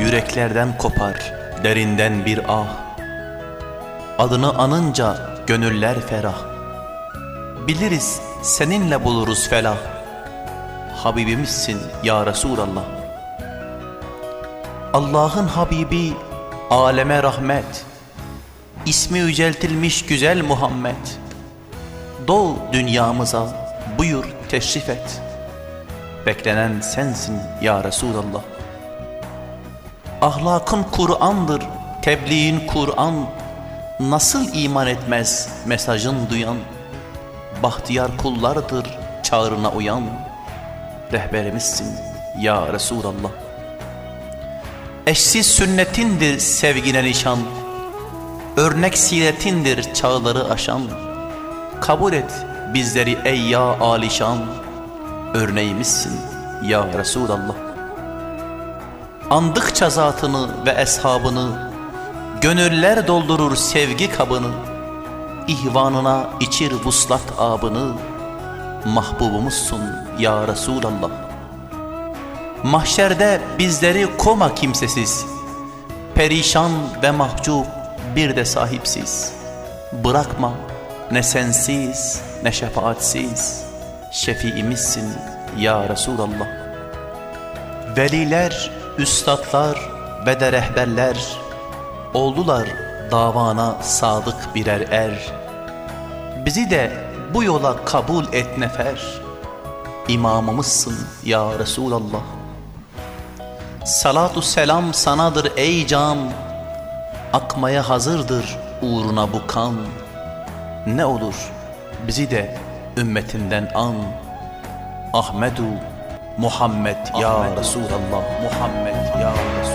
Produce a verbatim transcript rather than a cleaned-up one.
yüreklerden kopar derinden bir ah. Adını anınca gönüller ferah. Biliriz seninle buluruz felah. Habibimizsin ya Resulallah. Allah'ın Habibi, aleme rahmet. İsmi yüceltilmiş güzel Muhammed. Doğ dünyamıza, buyur teşrif et. Beklenen sensin ya Resulallah. Ahlakın Kur'an'dır, tebliğin Kur'an. Nasıl iman etmez mesajın duyan? Bahtiyar kullardır çağrına uyan. Rehberimizsin ya Resulallah. Eşsiz sünnetindir sevgine nişan. Örnek siretindir çağları aşan. Kabul et bizleri ey ya alişan. Örneğimizsin ya Resulallah. Andıkça zatını ve eshabını, gönüller doldurur sevgi kabını. İhvanına içir vuslat abını. Mahbubumuzsun ya Resulallah. Mahşerde bizleri koma kimsesiz. Perişan ve mahcup bir de sahipsiz. Bırakma ne sensiz ne şefaatsiz. Şefiimizsin ya Resulallah. Veliler, üstadlar ve de rehberler oldular davana sadık birer er. Bizi de bu yola kabul et nefer. İmamımızsın ya Resulallah. Salatu selam sanadır ey can. Akmaya hazırdır uğruna bu kan. Ne olur bizi de ümmetinden an. Ahmedu Muhammed ya Resulallah. Muhammed ya Resulallah.